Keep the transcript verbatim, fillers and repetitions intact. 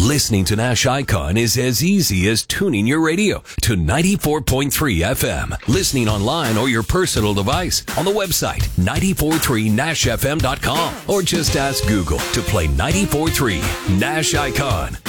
Listening to Nash Icon is as easy as tuning your radio to ninety-four point three F M. Listening online or your personal device on the website nine four three nash f m dot com, or just ask Google to play ninety-four point three Nash Icon.